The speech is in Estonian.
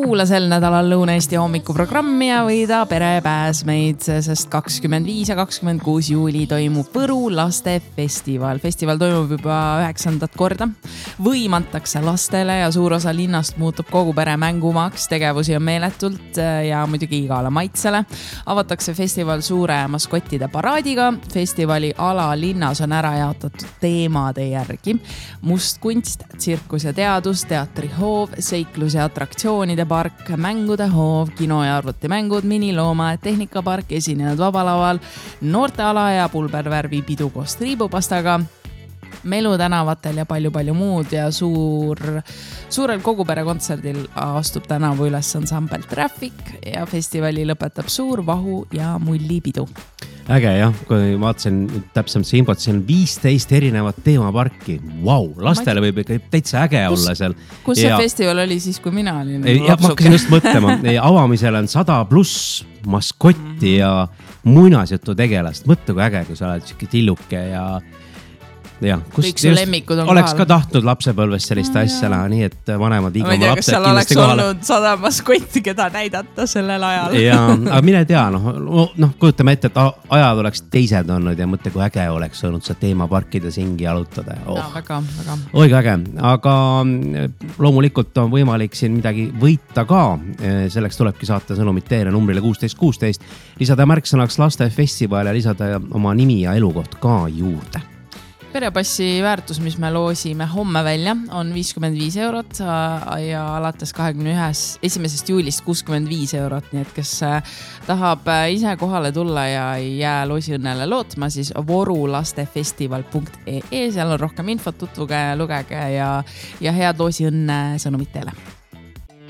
Kuula sel nädalal Lõuna-Eesti hommikuprogrammi ja võida perepääsmeid, sest 25 ja 26 juuli toimub Võru lastefestival. Festival toimub juba 9. korda. Võimantakse lastele ja suur osa linnast muutub kogu pere mängumaks. Tegevusi on meeletult ja muidugi igale maitsele. Avatakse festival suure maskottide paraadiga. Festivali ala linnas on ära jaotatud teemade järgi. Mustkunst, tsirkus ja teadus, teatrihoov, seiklus ja atraktsioonide park, mängude hoov, kino ja arvutimängud, minilooma, tehnikapark, esinejad vabalaval, noorteala ja pulbervärvi pidu koos triibupastaga, Melu tänavatel ja palju muud ja suurel kogupere kontserdil astub tänavu üles ansambel Traffic ja festivali lõpetab suur vahu ja mullipidu. Äge jah, kui vaatasin täpsemalt see infot, see on 15 erinevat teemaparki. Vau, lastele võib ikka täitsa äge olla seal. Kus see festival oli siis, kui mina olin? Ma hakkasin just mõtlema. Avamisel on 100+ maskotti ja muinasjutu tegelast. Mõtle kui äge, kui sa oled tilluke ja kõik su lemmikud on oleks ka tahtnud lapsepõlves sellist asja näha, nii et vanemad ma ei tea, kas seal oleks olnud 100 maskotti, keda näidata sellel ajal. Aga mine tea, kujutame ette, et ajad oleks teised olnud ja mõtle, kui äge oleks olnud see teemaparkides hingi jalutada. Väga. Oiga äge, aga loomulikult on võimalik siin midagi võita ka. Selleks tulebki saata sõnumit teele numbrile 1616, lisada märksõnaks lastefestival ja lisada oma nimi ja elukoht ka juurde. Perepassi väärtus, mis me loosime homme välja, on 55 eurot ja alates 1. juulist 65 eurot. Nii et kes tahab ise kohale tulla ja ei jää loosiõnnele lootma, siis vorulastefestival.ee. Seal on rohkem infot, tutvuge, lugege ja head loosiõnne sõnumit teele.